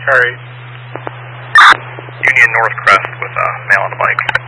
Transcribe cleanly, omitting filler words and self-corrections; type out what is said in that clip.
Carry. Union North Crest with male on the bike.